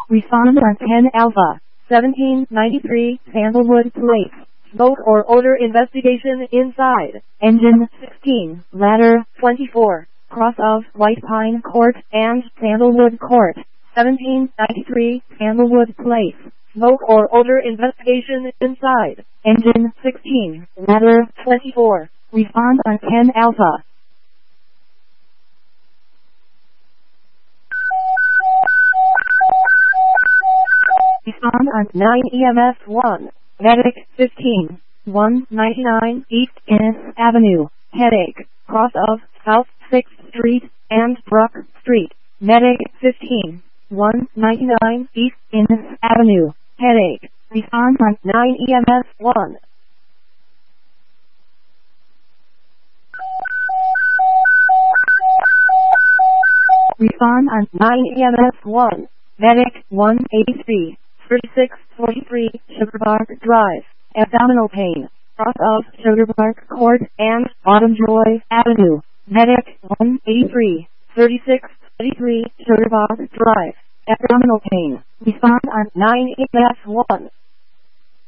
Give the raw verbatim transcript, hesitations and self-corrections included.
Respond on ten Alpha. seventeen ninety-three Sandalwood Place. Smoke or odor investigation inside. Engine sixteen. Ladder twenty-four. Cross of White Pine Court and Sandalwood Court. seventeen ninety-three Sandalwood Place. Smoke or odor investigation inside. Engine sixteen. Ladder twenty-four. Respond on ten Alpha. Respond on nine E M S one. Medic fifteen. one ninety-nine East Innis Avenue. Headache. Cross of South sixth Street and Brook Street. Medic fifteen. one ninety-nine East Innis Avenue. Headache. Respond on nine E M S one. Respond on nine E M S one. Medic one eighty-three. thirty-six forty-three Sugar Park Drive. Abdominal pain. Cross of Sugar Park Court and Autumn Joy Avenue. Medic one eighty-three. thirty-six forty-three Sugar Park Drive. Abdominal pain. Respond on nine E M S one.